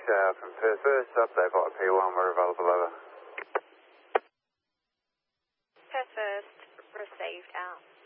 from First, update via P1, we're available over. First, received out.